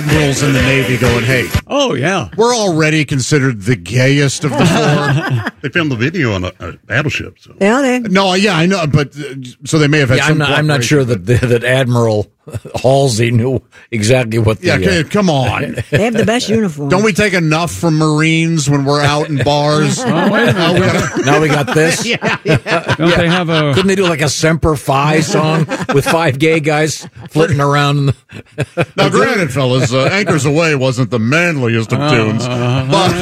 Admirals in the Navy going, hey, Oh, yeah. we're already considered the gayest of the four. They filmed the video on a battleship. So. Yeah, they. No, yeah, I know, but so they may have had Yeah, some I'm not sure that cooperation, that Admiral Halsey knew exactly what the... Yeah, come on. They have the best uniform. Don't we take enough from Marines when we're out in bars? Oh, wait a minute. Now we got this? Don't they have a... Couldn't they do like a Semper Fi song with 5 gay guys flitting around? Now, granted, fellas, Anchors Away wasn't the manliest of tunes, but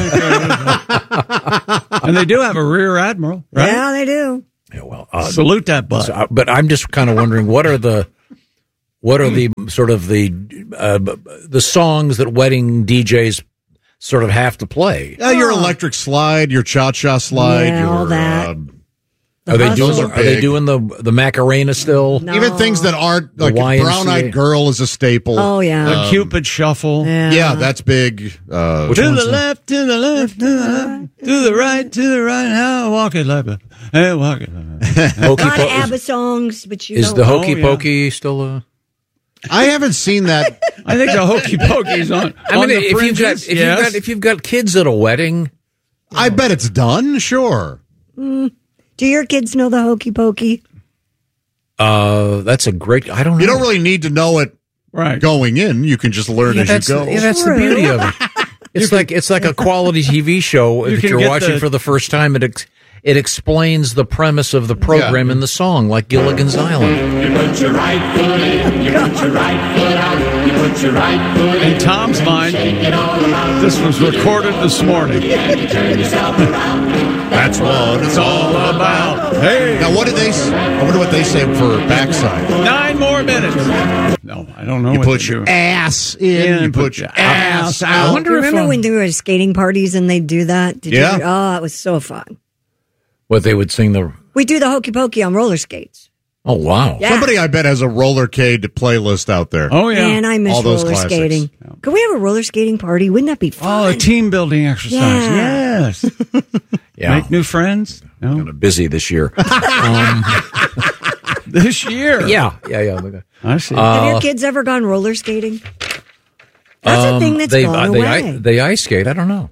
And they do have a rear admiral, right? Yeah, they do. Yeah, well, Salute that butt. but I'm just kind of wondering what are the sort of the songs that wedding DJs sort of have to play? your electric slide, your cha-cha slide, Yeah, all that. Are they big. doing the Macarena still? No. even things that aren't, The like YMCA. Brown-Eyed Girl is a staple. Oh, yeah. The Cupid Shuffle. Yeah, that's big. Which To one's the left, to the left, to the left, to the right, how walk it like a, hey, walk it like a. A lot of ABBA songs, but you Is don't. the Hokey Oh, yeah. Pokey still a... I haven't seen that. I think the Hokey Pokey's on. I mean, on the fringes, yes. if you've got kids at a wedding, I bet it's done, sure. Do your kids know the Hokey Pokey? that's a great... I don't know. You don't really need to know it Right. going in. You can just learn as you go. Yeah, that's the beauty of it. It's like a quality TV show You that can you're get watching for the first time. It explains the premise of the program in the song, like Gilligan's Island. You put your right foot in, you put your right foot out, you put your right foot in. In Tom's mind, this was recorded this morning. Turn yourself around. That's what it's all About. Hey, Now, what did they? I wonder what they say for backside. 9 more minutes. No, I don't know You what put to your do. ass in. You put your ass out. I wonder if Remember when they were at skating parties and they'd do that? Did Yeah. You? Oh, it was so fun. what they would sing the... We do the Hokey Pokey on roller skates. Oh, wow. Yeah. Somebody, I bet, has a rollercade playlist out there. Oh, yeah. Man, I miss All those roller classics. skating. Could we have a roller skating party? Wouldn't that be Oh, fun? a team building exercise. Yeah. Yes. Yeah. Make new friends. No. Kind of busy this year. This year. yeah. I see. Have your kids ever gone roller skating? That's a thing that's gone away. They ice skate. I don't know.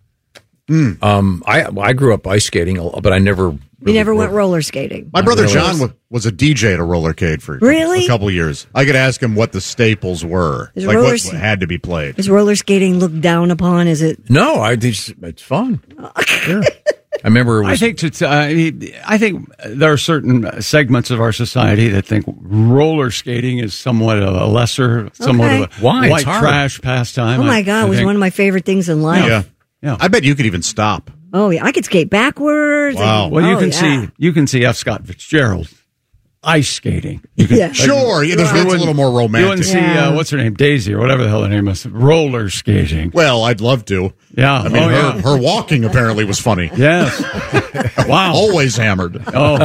I grew up ice skating, but I never. We never went roller skating. My brother really. John was a DJ at a rollercade for Really? a couple of years. I could ask him what the staples were, Is like roller what s- had to be played. Is roller skating looked down upon? Is it? No, it's fun. Sure. I remember it was. I think there are certain segments of our society that think roller skating is somewhat of a lesser, somewhat of a Why? It's white hard. trash pastime. Oh my God! It was one of my favorite things in life. Yeah. Yeah. I bet you could even stop. Oh yeah, I could skate backwards. Wow. Well, you Oh, can yeah. see F. Scott Fitzgerald ice skating. You can, Yeah. Sure, yeah, that's a little more You wouldn't romantic. see Yeah. what's her name, Daisy or whatever the hell her name is, roller skating. Well, I'd love to. Yeah. I mean, Oh, her, yeah. her walking apparently was funny. Yes. Wow. Always hammered. Oh,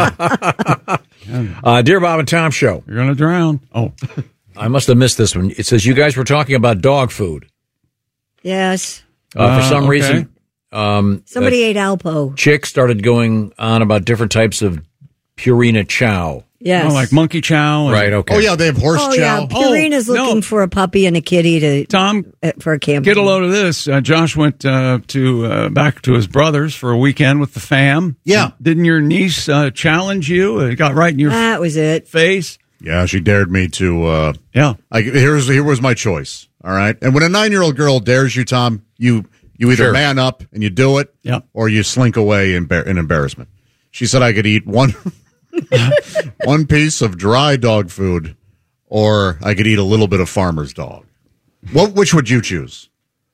Dear Bob and Tom show. you're gonna drown. Oh, I must have missed this one. It says you guys were talking about dog food. Yes. For some okay. reason, Somebody ate Alpo. Chick started going on about different types of Purina Chow. Yes. oh, like monkey chow. and- Right. Okay. Oh yeah, they have horse Oh yeah, chow. Purina's Oh, no. looking for a puppy and a kitty Tom, for a campaign. get a load of this. Josh went to back to his brother's for a weekend with the fam. Yeah. Didn't your niece challenge you? It got right in your That was it. face. Yeah, she dared me to. Yeah. Here was my choice. All right, and when a 9-year-old girl dares you, Tom, you either Sure. man up and you do it, Yeah. or you slink away in embarrassment. She said I could eat one piece of dry dog food, or I could eat a little bit of farmer's dog. Which would you choose?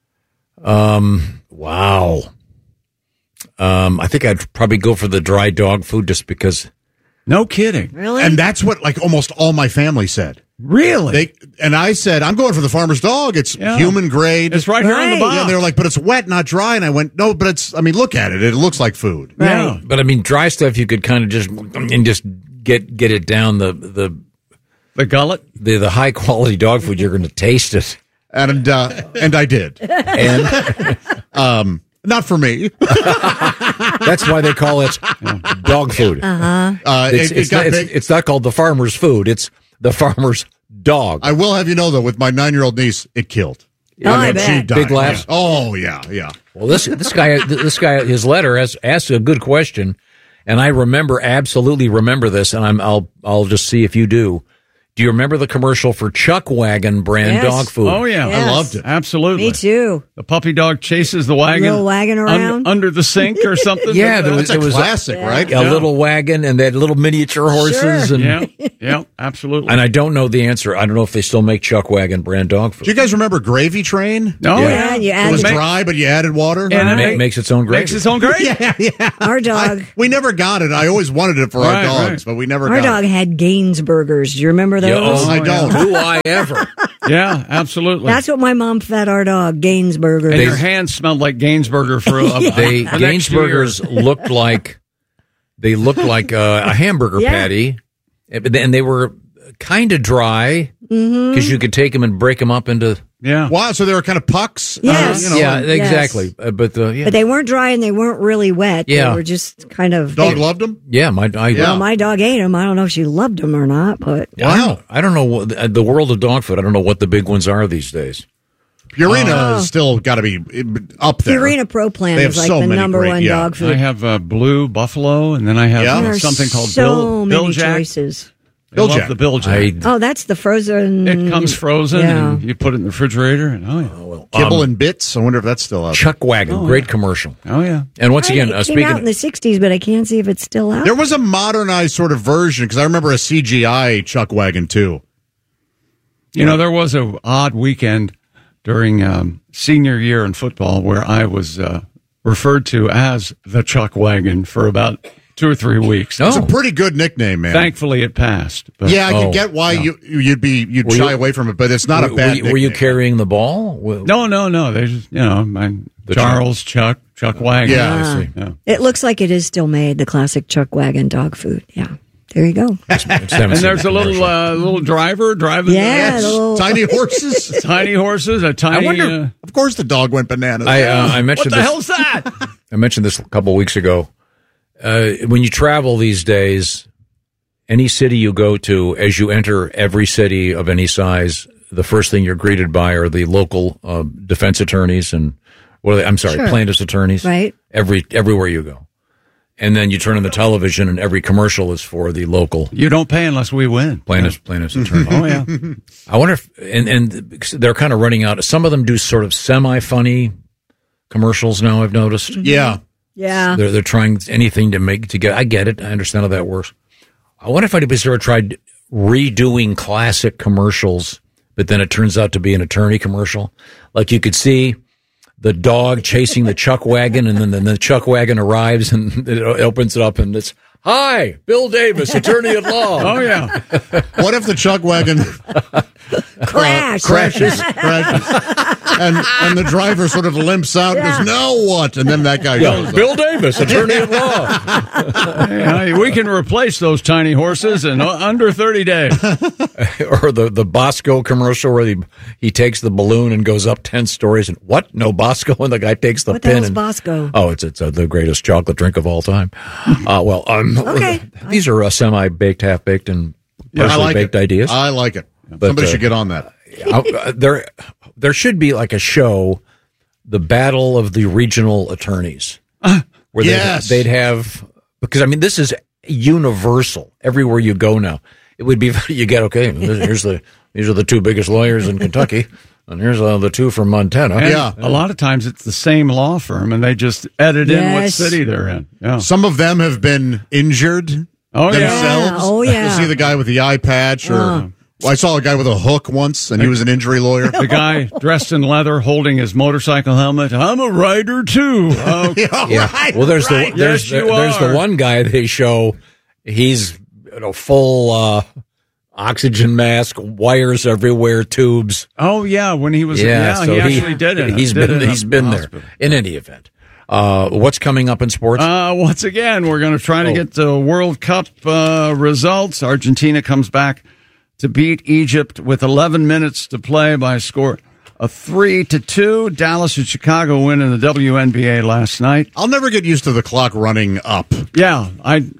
Wow. I think I'd probably go for the dry dog food just because. No kidding. Really? And that's what like almost all my family said. Really? And I said, I'm going for the farmer's dog. It's Yeah. human grade. It's right here on the Right. box. Yeah, they were like, but it's wet, not dry. And I went, no, but it's, I mean, look at it. It looks like food. Yeah. But I mean, dry stuff you could kind of just get it down the gullet. the high quality dog food. You're going to taste it. And I did. And Not for me. that's why they call it dog food. Uh-huh. It's not called the farmer's food. It's the farmer's dog. I will have you know, though, with my 9-year-old niece, it killed. Oh, I She bet. died. Big laughs? Yeah. Oh, yeah. Well, this guy, his letter asked a good question, and I absolutely remember this, and I'll just see if you do. Do you remember the commercial for Chuck Wagon brand Yes. dog food? Oh, yeah. Yes. I loved it. Absolutely. Me too. The puppy dog chases the wagon. Little wagon around. Under the sink or something. Yeah, there That's was a classic, right? a little wagon, and they had little miniature horses. Sure. And Yeah, absolutely. and I don't know the answer. I don't know if they still make Chuck Wagon brand dog food. Do you guys remember Gravy Train? Oh, Yeah, you It add was the- dry, but you added water. And it Makes its own gravy. Makes its own gravy. Our dog. We never got it. I always wanted it for our Right, dogs, right. but we never Our got dog it. had Gainsburgers. Do you remember those? Yeah, oh, I don't. Do I ever? Yeah, absolutely. That's what my mom fed our dog, Gainsburgers. and your hands smelled like Gainsburger for They the next year. Gainsburgers looked like a hamburger Yeah. patty, and they were kind of dry because you could take them and break them up into. Yeah. Wow, so they were kind of pucks? Yes. Yeah, Yes. exactly. But But they weren't dry and they weren't really wet. Yeah. They were just kind of. Dog loved them? yeah, Well, my dog ate them. I don't know if she loved them or not, but I don't know what the world of dog food. I don't know what the big ones are these days. Purina has still got to be up there. Purina Pro Plan They have is like so the many number great- one yeah. dog food. I have Blue Buffalo, and then I have Yeah. There are something called so Bill many Jack. choices. I Bill love Jack. the Bill Jack. Oh, that's the frozen. It comes frozen, Yeah. and you put it in the refrigerator, and Kibble and Bits. I wonder if that's still out. Chuck Wagon, great commercial. oh yeah. And once again, It came speaking out in the 60s, but I can't see if it's still out. There was a modernized sort of version because I remember a CGI Chuck Wagon too. You know, there was a odd weekend during senior year in football where I was referred to as the Chuck Wagon for about 2 or 3 weeks. Oh. It's a pretty good nickname, man. Thankfully, it passed. But Yeah, I Oh, could get why yeah. you'd Were shy you- away from it, but it's not a bad. were you nickname. carrying the ball? No. They just, Charles, Chuck Wagon. Yeah, I see. Yeah. It looks like it is still made, the classic Chuck Wagon dog food. Yeah. There you go. And there's a little driver driving Yeah, the the little- Tiny horses. tiny horses, a tiny. I wonder- Of course, the dog went bananas. I what mentioned the this. hell's that? I mentioned this a couple of weeks ago. When you travel these days, any city you go to, as you enter every city of any size, the first thing you're greeted by are the local defense attorneys and Sure. plaintiffs' attorneys. Right. Everywhere you go, and then you turn on the television, and every commercial is for the local You don't pay unless we win. plaintiffs attorney. Oh yeah. I wonder if and they're kind of running out. Some of them do sort of semi-funny commercials now. I've noticed. yeah. Yeah. They're trying anything to get. I get it. I understand how that works. I wonder if anybody's ever tried redoing classic commercials, but then it turns out to be an attorney commercial. Like you could see the dog chasing the Chuck Wagon, and then the Chuck Wagon arrives and it opens it up, and it's "Hi, Bill Davis, attorney at law." Oh yeah. What if the Chuck Wagon Crashes. and the driver sort of limps out and goes, "Now what?" And then that guy goes, Bill Davis, attorney at law. Yeah, we can replace those tiny horses in under 30 days. Or the Bosco commercial where he takes the balloon and goes up 10 stories, and what? No Bosco, and the guy takes the What the pin. hell's and, Bosco? Oh, it's the greatest chocolate drink of all time. Okay. These are semi-baked, half-baked, and I partially like baked it. ideas. I like it. But, Somebody should get on that. There should be like a show, the Battle of the Regional Attorneys, where Yes. they'd have, because I mean this is universal everywhere you go now. It would be you get these are the 2 biggest lawyers in Kentucky, and here's the 2 from Montana. And Yeah. a lot of times it's the same law firm, and they just edit in what Yes. city they're in. Yeah. Some of them have been injured Oh yeah. themselves. Oh, yeah. You'll see the guy with the eye patch, or I saw a guy with a hook once, and he was an injury lawyer. The guy dressed in leather holding his motorcycle helmet. I'm a writer too. Oh, Yeah. Well, there's Yes, you there's are. the one guy they show. He's full oxygen mask, wires everywhere, tubes. oh yeah. When he was, So he actually did it. He's Did it in he's a been there. hospital. In any event, what's coming up in sports? Once again, we're going to try to get the World Cup results. Argentina comes back to beat Egypt with 11 minutes to play by a score a 3-2 Dallas and Chicago win in the WNBA last night. I'll never get used to the clock running up. Yeah,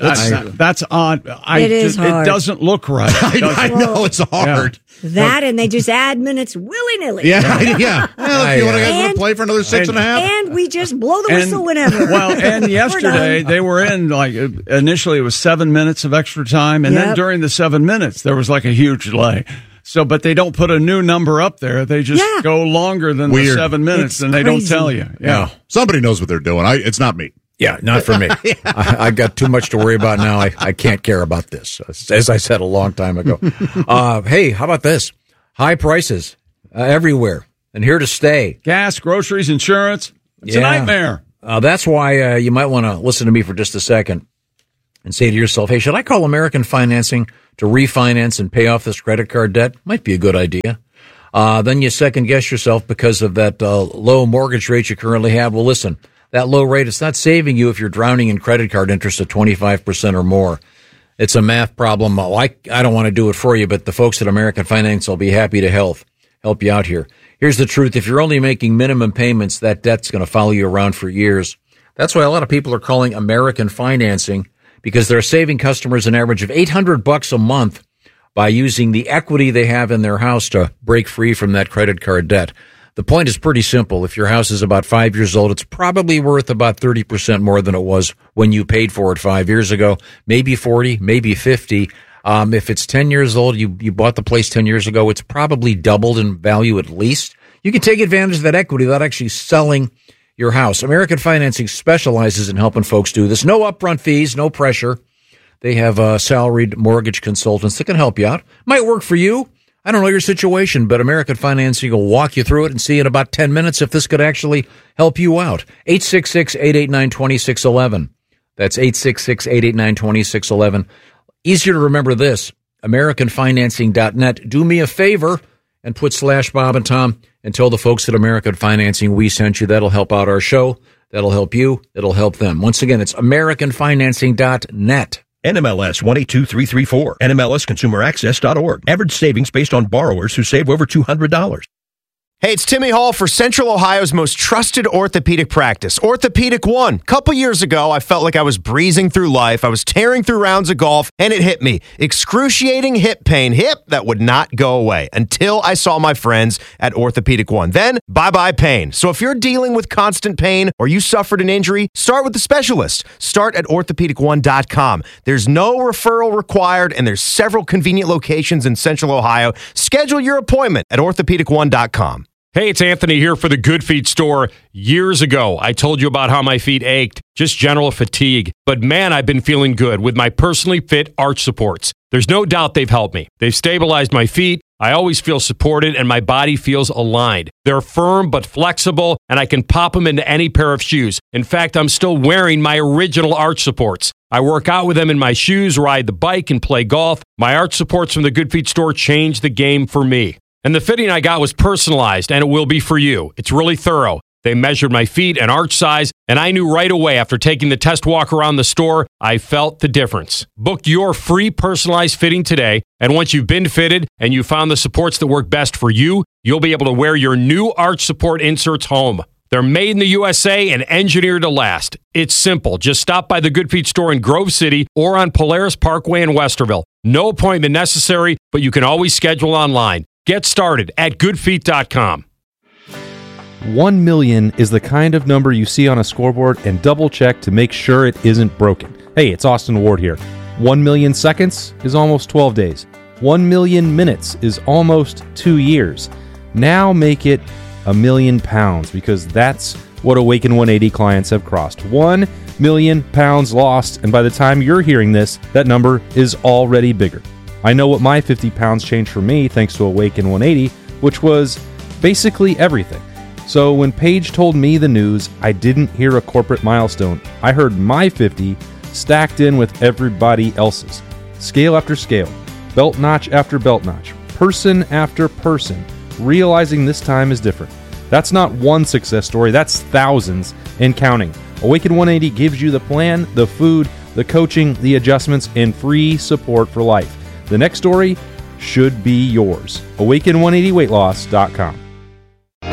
that's odd. It is hard. It doesn't look right. I know it's hard. That and they just add minutes willy-nilly. Yeah. Well, if you want to play for another 6.5. And we just blow the whistle whenever. Well, and yesterday they were in, like, initially it was 7 minutes of extra time, and then during the 7 minutes there was like a huge delay. So, but they don't put a new number up there. They just go longer than the 7 minutes, and they don't tell you. Yeah. Somebody knows what they're doing. It's not me. Yeah, not for me. I got too much to worry about now. I can't care about this, as I said a long time ago. Hey, how about this? High prices everywhere and here to stay. Gas, groceries, insurance. It's a nightmare. That's why you might want to listen to me for just a second and say to yourself, hey, should I call American Financing to refinance and pay off this credit card debt? Might be a good idea. Then you second guess yourself because of that low mortgage rate you currently have. Well, listen. That low rate, it's not saving you if you're drowning in credit card interest at 25% or more. It's a math problem. I don't want to do it for you, but the folks at American Finance will be happy to help you out here. Here's the truth. If you're only making minimum payments, that debt's going to follow you around for years. That's why a lot of people are calling American Financing, because they're saving customers an average of $800 a month by using the equity they have in their house to break free from that credit card debt. The point is pretty simple. If your house is about 5 years old, it's probably worth about 30% more than it was when you paid for it 5 years ago. Maybe 40, maybe 50. If it's 10 years old, you bought the place 10 years ago, it's probably doubled in value at least. You can take advantage of that equity without actually selling your house. American Financing specializes in helping folks do this. No upfront fees, no pressure. They have salaried mortgage consultants that can help you out. Might work for you. I don't know your situation, but American Financing will walk you through it and see in about 10 minutes if this could actually help you out. 866-889-2611. That's 866-889-2611. Easier to remember this, AmericanFinancing.net. Do me a favor and put /Bob and Tom and tell the folks at American Financing we sent you. That'll help out our show. That'll help you. It'll help them. Once again, it's AmericanFinancing.net. NMLS 182334. NMLSConsumerAccess.org. Average savings based on borrowers who save over $200. Hey, it's Timmy Hall for Central Ohio's most trusted orthopedic practice, Orthopedic One. Couple years ago, I felt like I was breezing through life. I was tearing through rounds of golf, and it hit me. Excruciating hip pain. Hip that would not go away until I saw my friends at Orthopedic One. Then, bye-bye pain. So if you're dealing with constant pain or you suffered an injury, start with the specialist. Start at orthopedic1.com. There's no referral required, and there's several convenient locations in Central Ohio. Schedule your appointment at orthopedic1.com. Hey, it's Anthony here for the Good Feet store. Years ago, I told you about how my feet ached, just general fatigue. But man, I've been feeling good with my personally fit arch supports. There's no doubt they've helped me. They've stabilized my feet. I always feel supported and my body feels aligned. They're firm but flexible, and I can pop them into any pair of shoes. In fact, I'm still wearing my original arch supports. I work out with them in my shoes, ride the bike, and play golf. My arch supports from the Good Feet store changed the game for me. And the fitting I got was personalized, and it will be for you. It's really thorough. They measured my feet and arch size, and I knew right away after taking the test walk around the store, I felt the difference. Book your free personalized fitting today, and once you've been fitted and you found the supports that work best for you, you'll be able to wear your new arch support inserts home. They're made in the USA and engineered to last. It's simple. Just stop by the Good Feet store in Grove City or on Polaris Parkway in Westerville. No appointment necessary, but you can always schedule online. Get started at goodfeet.com. 1 million is the kind of number you see on a scoreboard and double check to make sure it isn't broken. Hey, it's Austin Ward here. 1 million seconds is almost 12 days. 1 million minutes is almost 2 years. Now make it £1,000,000 because that's what Awaken 180 clients have crossed. 1 million pounds lost, and by the time you're hearing this, that number is already bigger. I know what my 50 pounds changed for me thanks to Awaken 180, which was basically everything. So when Paige told me the news, I didn't hear a corporate milestone. I heard my 50 stacked in with everybody else's. Scale after scale, belt notch after belt notch, person after person, realizing this time is different. That's not one success story, that's thousands and counting. Awaken 180 gives you the plan, the food, the coaching, the adjustments, and free support for life. The next story should be yours. Awaken180weightloss.com.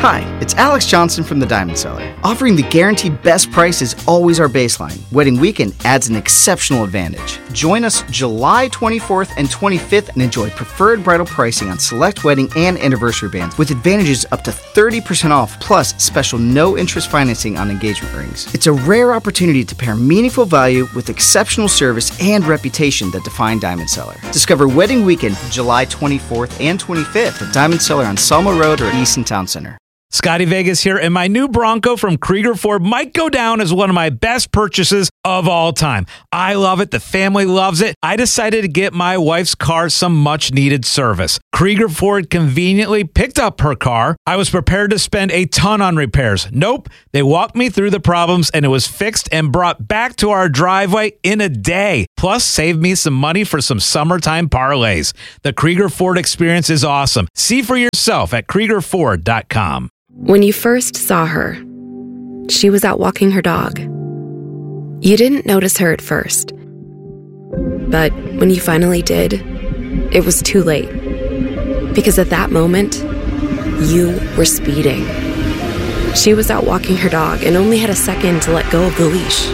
Hi, it's Alex Johnson from the Diamond Cellar. Offering the guaranteed best price is always our baseline. Wedding weekend adds an exceptional advantage. Join us July 24th and 25th and enjoy preferred bridal pricing on select wedding and anniversary bands with advantages up to 30% off plus special no-interest financing on engagement rings. It's a rare opportunity to pair meaningful value with exceptional service and reputation that define Diamond Cellar. Discover Wedding Weekend July 24th and 25th at Diamond Cellar on Selma Road or Easton Town Center. Scotty Vegas here, and my new Bronco from Krieger Ford might go down as one of my best purchases of all time. I love it. The family loves it. I decided to get my wife's car some much-needed service. Krieger Ford conveniently picked up her car. I was prepared to spend a ton on repairs. Nope. They walked me through the problems, and it was fixed and brought back to our driveway in a day. Plus, saved me some money for some summertime parlays. The Krieger Ford experience is awesome. See for yourself at KriegerFord.com. When you first saw her, she was out walking her dog. You didn't notice her at first. But when you finally did, it was too late. Because at that moment, you were speeding. She was out walking her dog and only had a second to let go of the leash.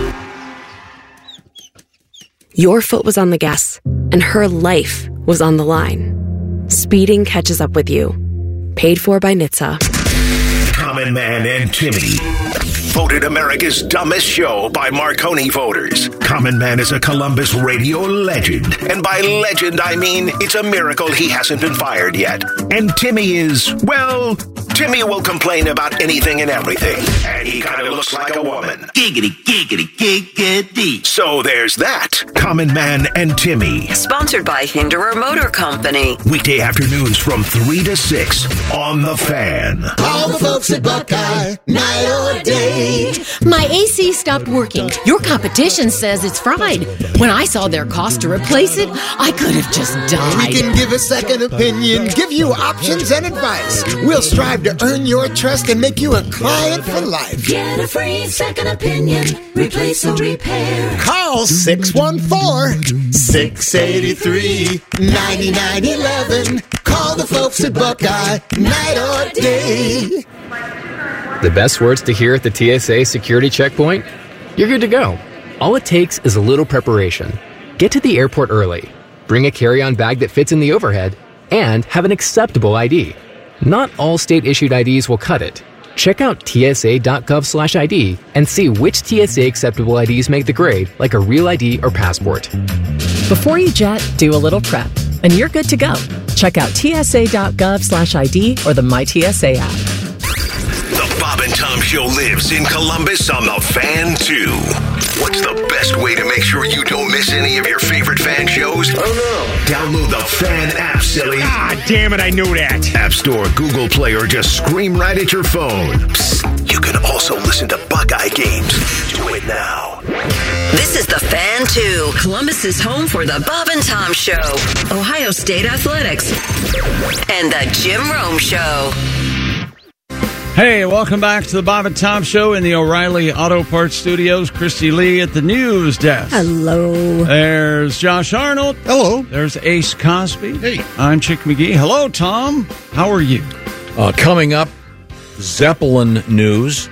Your foot was on the gas, and her life was on the line. Speeding catches up with you. Paid for by NHTSA. Common Man and Timmy. Voted America's dumbest show by Marconi voters. Common Man is a Columbus radio legend. And by legend, I mean it's a miracle he hasn't been fired yet. And Timmy is, well, Timmy will complain about anything and everything. And he kind of looks like a woman. Giggity, giggity, giggity. So there's that. Common Man and Timmy. Sponsored by Hinderer Motor Company. Weekday afternoons from 3 to 6 on The Fan. All the folks at Buckeye, night or day. My AC stopped working. Your competition says it's fried. When I saw their cost to replace it, I could have just died. We can give a second opinion, give you options and advice. We'll strive to earn your trust and make you a client for life. Get a free second opinion. Replace or repair. Call 614-683-9911. Call the folks at Buckeye, night or day. The best words to hear at the TSA security checkpoint? You're good to go. All it takes is a little preparation. Get to the airport early, bring a carry-on bag that fits in the overhead, and have an acceptable ID. Not all state-issued IDs will cut it. Check out tsa.gov/ID and see which TSA acceptable IDs make the grade, like a real ID or passport. Before you jet, do a little prep, and you're good to go. Check out tsa.gov/ID or the MyTSA app. The Bob and Tom Show lives in Columbus on The Fan, too. What's the best way to make sure you don't miss any of your favorite fan shows? Oh, no. Download the Fan app, silly. Ah, damn it, I knew that. App Store, Google Play, or just scream right at your phone. Psst, you can also listen to Buckeye games. Do it now. This is The Fan 2, Columbus's home for the Bob and Tom Show, Ohio State Athletics, and the Jim Rome Show. Hey, welcome back to the Bob and Tom Show in the O'Reilly Auto Parts Studios. Christy Lee at the news desk. Hello. There's Josh Arnold. Hello. There's Ace Cosby. Hey. I'm Chick McGee. Hello, Tom. How are you? Coming up, Zeppelin news.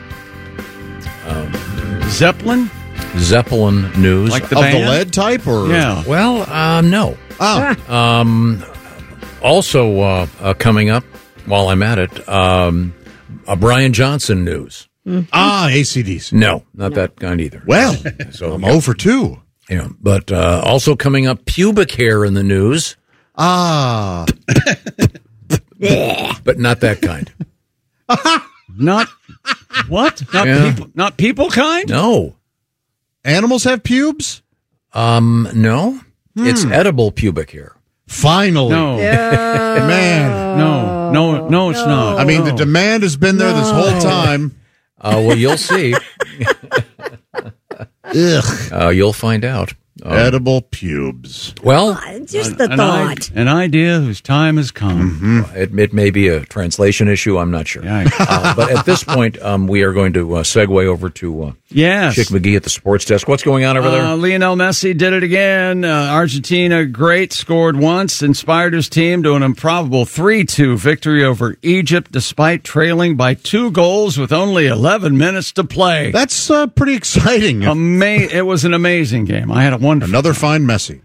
Zeppelin? Zeppelin news. Like the of band? the lead type, or Yeah. Well, no. Oh. Also coming up, while I'm at it, Brian Johnson news. AC/DC. No, not that kind either. Well, so I'm 0 for 2. Yeah, but also coming up, pubic hair in the news. But not that kind. Not what? Not people kind? No. Animals have pubes? No. It's edible pubic hair. Finally. No. Man. No, it's not. I mean, the demand has been there this whole time. Well, you'll see. Ugh. You'll find out. Edible pubes. Well, just the thought. An idea whose time has come. It may be a translation issue. I'm not sure. But at this point, we are going to segue over to Chick McGee at the sports desk. What's going on over there? Lionel Messi did it again. Argentina, great, scored once, inspired his team to an improbable 3-2 victory over Egypt, despite trailing by 2 goals with only 11 minutes to play. That's pretty exciting. It was an amazing game. I had a wonderful Another fine Messi.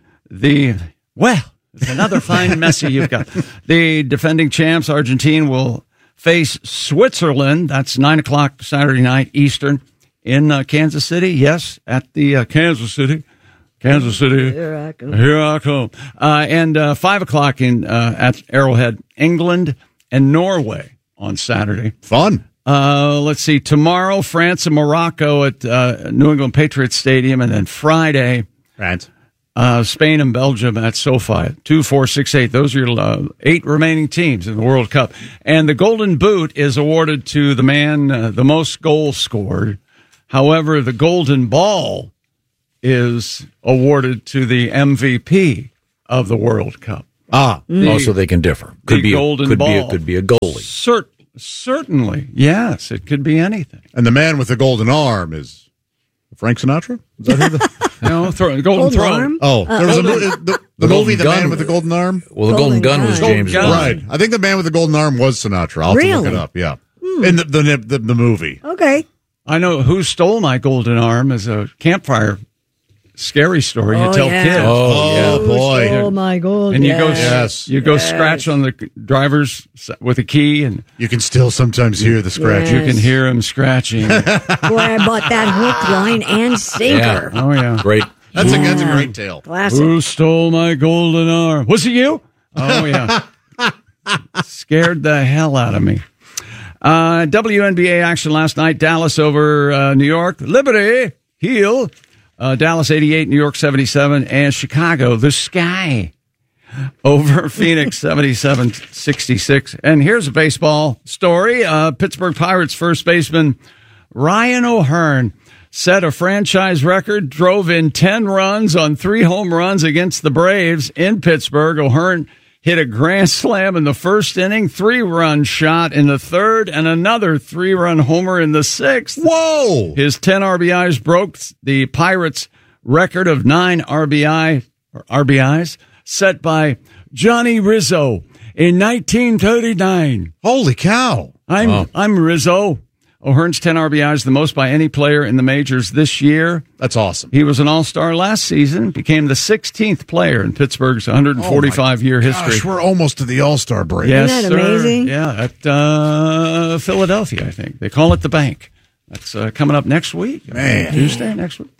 It's another fine Messi you've got. The defending champs, Argentina, will face Switzerland. That's 9 o'clock Saturday night Eastern in Kansas City. Yes, at the Kansas City. Here I come. And 5 o'clock at Arrowhead, England and Norway on Saturday. Fun. Let's see. Tomorrow, France and Morocco at New England Patriots Stadium, and then Friday, France. Spain and Belgium at SoFi. 2, 4, 6, 8. Those are your 8 remaining teams in the World Cup. And the Golden Boot is awarded to the man the most goals scored. However, the Golden Ball is awarded to the MVP of the World Cup. So they can differ. Could be Golden Ball. Could be a goalie. Certainly, yes. It could be anything. And the man with the golden arm is Frank Sinatra? Is that who the Golden Throne. Oh, there was the movie The Man with the Golden Arm? Well, the Golden Gun was James Bond. Right. I think the man with the golden arm was Sinatra. I'll have to look it up, yeah. In the movie. Okay. I know Who Stole My Golden Arm is a campfire scary story you tell kids. Oh, boy. Oh, my God. And you go scratch on the drivers with a key, and you can still sometimes hear the scratch. You can hear him scratching. Boy, I bought that hook, line, and sinker. Oh, yeah. Great. That's a great tale. Classic. Who stole my golden arm? Was it you? Oh, yeah. Scared the hell out of me. WNBA action last night. Dallas over New York. Liberty, heel. Dallas 88, New York 77, and Chicago, the Sky, over Phoenix 77-66. And here's a baseball story. Pittsburgh Pirates first baseman Ryan O'Hearn set a franchise record, drove in 10 runs on 3 home runs against the Braves in Pittsburgh. O'Hearn hit a grand slam in the first inning, 3-run shot in the third, and another 3-run homer in the 6th. Whoa! His 10 RBIs broke the Pirates' record of 9 RBIs set by Johnny Rizzo in 1939. Holy cow! I'm Rizzo. O'Hearn's 10 RBIs, the most by any player in the majors this year. That's awesome. He was an all-star last season, became the 16th player in Pittsburgh's 145-year history. Gosh, we're almost to the all-star break. Yes, Isn't that amazing? Yeah, at Philadelphia, I think. They call it the Bank. That's coming up next week. Man. Tuesday, next week.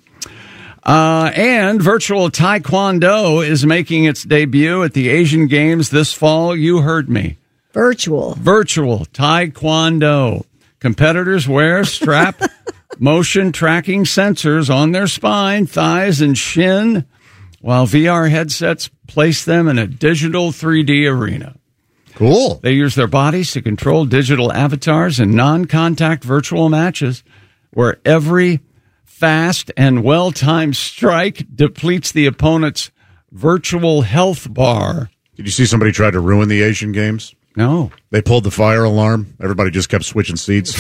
And virtual Taekwondo is making its debut at the Asian Games this fall. You heard me. Virtual Taekwondo. Competitors wear strap motion tracking sensors on their spine, thighs, and shin, while VR headsets place them in a digital 3D arena. Cool. They use their bodies to control digital avatars in non-contact virtual matches where every fast and well-timed strike depletes the opponent's virtual health bar. Did you see somebody try to ruin the Asian Games? No. They pulled the fire alarm. Everybody just kept switching seats.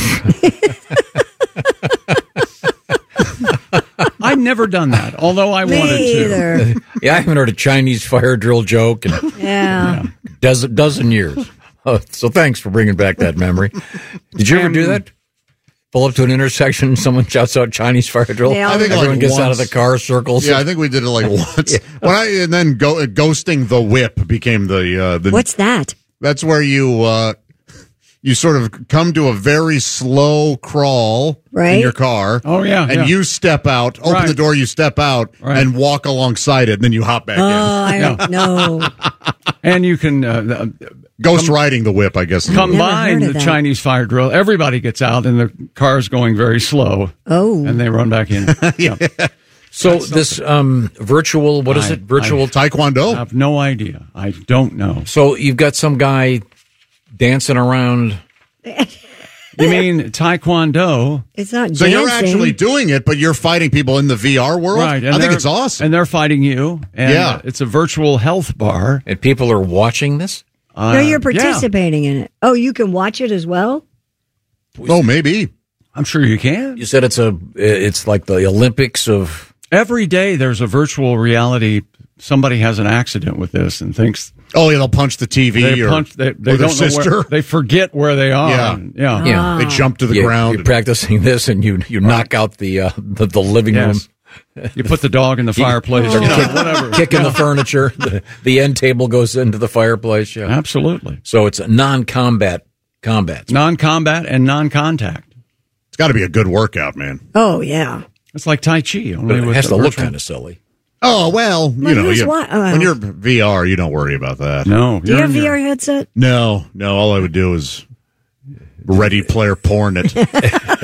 I've never done that, although I wanted to. Yeah, I haven't heard a Chinese fire drill joke in dozen years. So thanks for bringing back that memory. Did you ever do that? Pull up to an intersection and someone shouts out Chinese fire drill? Yeah, I think everyone gets out of the car, circles. Yeah, I think we did it like once. Yeah. And then ghosting the whip became the What's that? That's where you sort of come to a very slow crawl in your car. Oh, yeah. And you step out, open the door, you step out, and walk alongside it, and then you hop back in. I don't know. And you can... Ghost riding the whip, I guess. Combine the Chinese fire drill. Everybody gets out, and the car's going very slow. Oh. And they run back in. Yeah. So this virtual, what is it? Virtual Taekwondo? I have no idea. I don't know. So you've got some guy dancing around You mean Taekwondo? It's not So dancing. you're actually doing it, but you're fighting people in the VR world? Right. I think it's awesome. And they're fighting you. And Yeah. It's a virtual health bar. And people are watching this? No, you're participating in it. Oh, you can watch it as well? Oh, maybe. I'm sure you can. You said it's like the Olympics of... Every day there's a virtual reality. Somebody has an accident with this and thinks... Oh, yeah, they'll punch the TV they or don't their know sister. where, they forget where they are. Yeah. And, yeah. Yeah. They jump to the ground. You're practicing this and you knock out the living room. You put the dog in the fireplace. Whatever. Kicking the furniture. The end table goes into the fireplace. Yeah. Absolutely. So it's a non-combat combat. Non-combat and non-contact. It's got to be a good workout, man. Oh, yeah. It's like Tai Chi. Only But it with has the to look virtual- kind of silly. Oh, well, But who's what? when you're VR, you don't worry about that. No. Do you have VR headset? No. All I would do is Ready Player porn it. Yeah,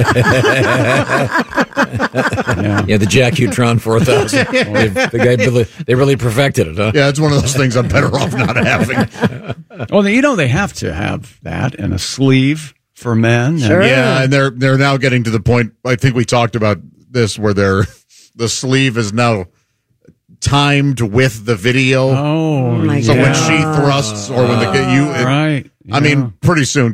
the Jacutron 4000. They really perfected it, huh? Yeah, it's one of those things I'm better off not having. Well, they have to have that and a sleeve for men. Sure. Yeah, and they're now getting to the point, I think we talked about this, where the sleeve is now timed with the video. Oh, so when she thrusts or when right. I mean, pretty soon